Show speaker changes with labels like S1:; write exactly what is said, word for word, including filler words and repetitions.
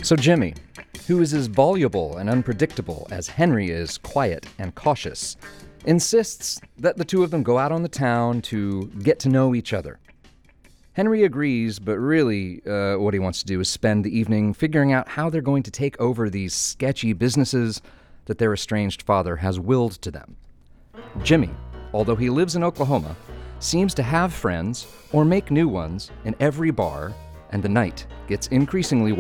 S1: So Jimmy, who is as voluble and unpredictable as Henry is quiet and cautious, insists that the two of them go out on the town to get to know each other. Henry agrees, but really uh, what he wants to do is spend the evening figuring out how they're going to take over these sketchy businesses that their estranged father has willed to them. Jimmy, although he lives in Oklahoma, seems to have friends or make new ones in every bar, and the night gets increasingly